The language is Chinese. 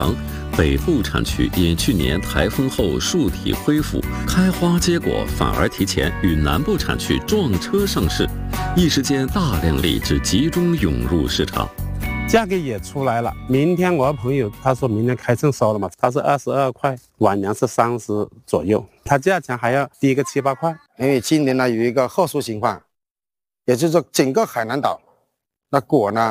北部产区因去年台风后树体恢复，开花结果反而提前与南部产区撞车上市，一时间大量荔枝集中涌入市场。 价格也出来了，明天我朋友他说明天开秤收了嘛，他是22块，晚娘是30左右，它价钱还要低个7、8块。 因为今年呢有一个特殊情况，也就是说整个海南岛那果呢